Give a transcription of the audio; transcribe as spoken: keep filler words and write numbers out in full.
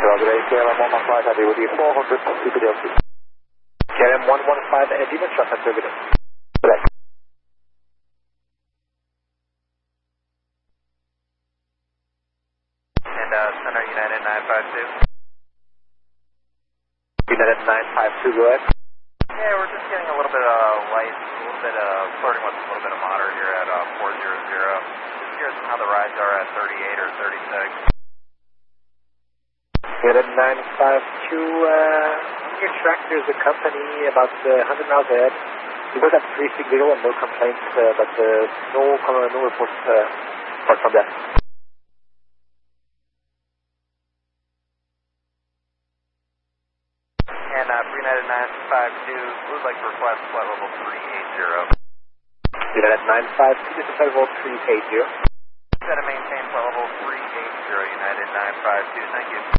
Roger, A K L M one one five, I'll be with you four hundred, two video two. K L M one one five, Edina, trust and video. Correct. And uh, Center United nine five two. United nine five two, go ahead. Yeah, we're just getting a little bit of light, a little bit of, flirting with a little bit of motor here at uh, four zero zero. Just curious on how the rides are at thirty-eight or thirty-six. United nine five two, uh, your track, there's a company about uh, one hundred miles ahead. You got that three signal and no complaints, uh, but uh, no, no reports uh, apart from that. And uh, for United nine five two, we would like to request flight level three eighty. United nine five two, this is flight level three eighty. Set to maintain flight level three eighty, United nine five two, thank you.